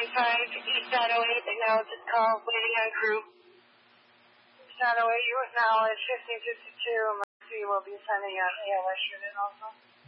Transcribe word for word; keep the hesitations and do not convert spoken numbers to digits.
five East Shadow eight, acknowledge this call, waiting on crew. Shadow eight, you acknowledge fifteen fifty-two, emergency will be sending on A L S unit also.